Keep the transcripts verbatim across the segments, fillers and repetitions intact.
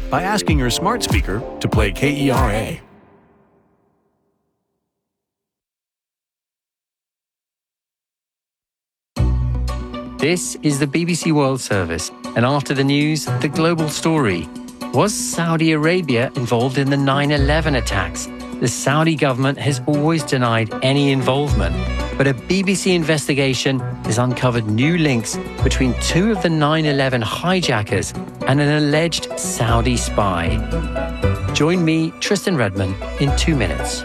by asking your smart speaker to play K E R A. This is the B B C World Service, and after the news, the global story. Was Saudi Arabia involved in the nine eleven attacks? The Saudi government has always denied any involvement, but a B B C investigation has uncovered new links between two of the nine eleven hijackers and an alleged Saudi spy. Join me, Tristan Redman, in two minutes.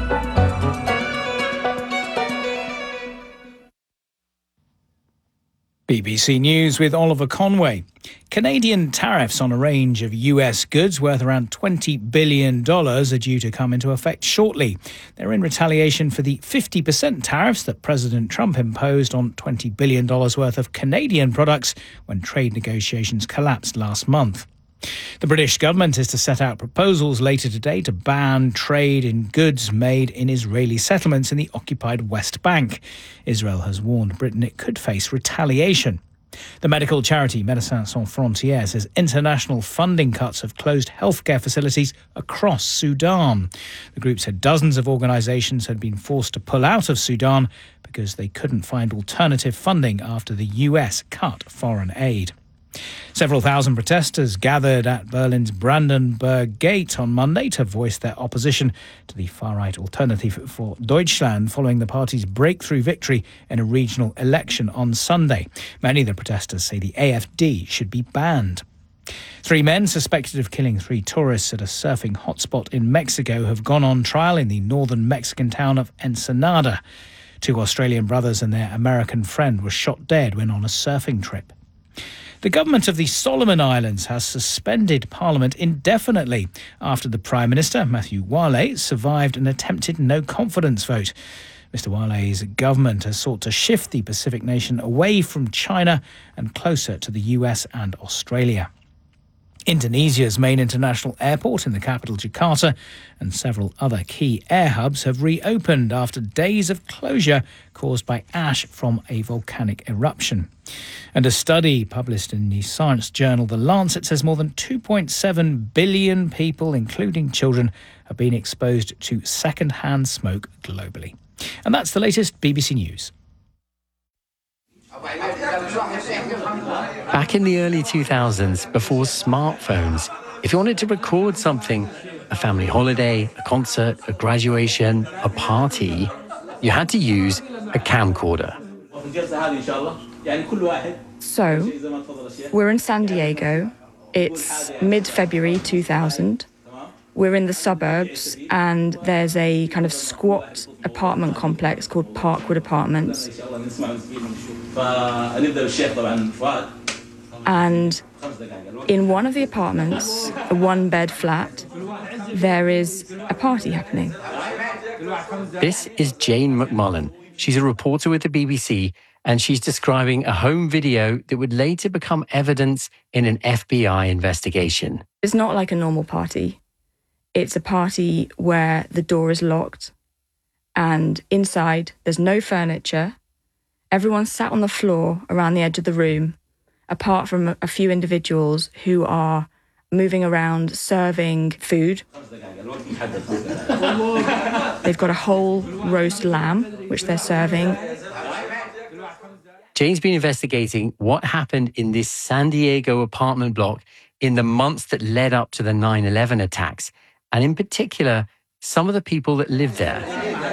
B B C News with Oliver Conway. Canadian tariffs on a range of U S goods worth around twenty billion dollars are due to come into effect shortly. They're in retaliation for the fifty percent tariffs that President Trump imposed on twenty billion dollars worth of Canadian products when trade negotiations collapsed last month. The British government is to set out proposals later today to ban trade in goods made in Israeli settlements in the occupied West Bank. Israel has warned Britain it could face retaliation. The medical charity Médecins Sans Frontières says international funding cuts have closed healthcare facilities across Sudan. The group said dozens of organisations had been forced to pull out of Sudan because they couldn't find alternative funding after the U S cut foreign aid. Several thousand protesters gathered at Berlin's Brandenburg Gate on Monday to voice their opposition to the far-right Alternative for Deutschland following the party's breakthrough victory in a regional election on Sunday. Many of the protesters say the A F D should be banned. Three men suspected of killing three tourists at a surfing hotspot in Mexico have gone on trial in the northern Mexican town of Ensenada. Two Australian brothers and their American friend were shot dead when on a surfing trip. The government of the Solomon Islands has suspended Parliament indefinitely after the Prime Minister, Matthew Wale, survived an attempted no-confidence vote. Mister Wale's government has sought to shift the Pacific nation away from China and closer to the U S and Australia. Indonesia's main international airport in the capital Jakarta and several other key air hubs have reopened after days of closure caused by ash from a volcanic eruption. And a study published in the science journal The Lancet says more than two point seven billion people, including children, have been exposed to second-hand smoke globally. And that's the latest B B C News. Back in the early two thousands, before smartphones, if you wanted to record something, a family holiday, a concert, a graduation, a party, you had to use a camcorder. So, we're in San Diego. It's mid-February two thousand. We're in the suburbs, and there's a kind of squat apartment complex called Parkwood Apartments. And in one of the apartments, a one-bed flat, there is a party happening. This is Jane McMullen. She's a reporter with the B B C, and she's describing a home video that would later become evidence in an F B I investigation. It's not like a normal party. It's a party where the door is locked, and inside there's no furniture. Everyone's sat on the floor around the edge of the room, apart from a few individuals who are moving around serving food. They've got a whole roast lamb, which they're serving. Jane's been investigating what happened in this San Diego apartment block in the months that led up to the nine eleven attacks, and in particular, some of the people that lived there.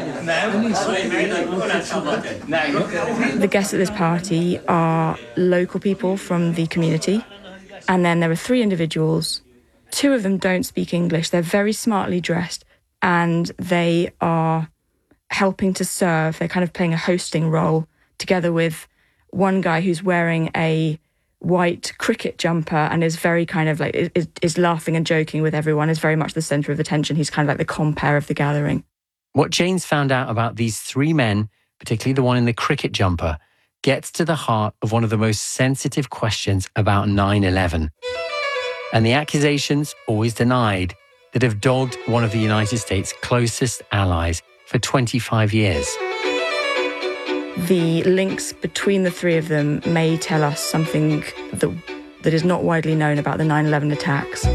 The guests at this party are local people from the community, and then there are three individuals. Two of them don't speak English. They're very smartly dressed, and they are helping to serve. They're kind of playing a hosting role together with one guy who's wearing a white cricket jumper and is very kind of like, is, is laughing and joking with everyone, is very much the centre of attention. He's kind of like the compere of the gathering. What Jane's found out about these three men, particularly the one in the cricket jumper, gets to the heart of one of the most sensitive questions about nine eleven. And the accusations, always denied, that have dogged one of the United States' closest allies for twenty-five years. The links between the three of them may tell us something that, that is not widely known about the nine eleven attacks.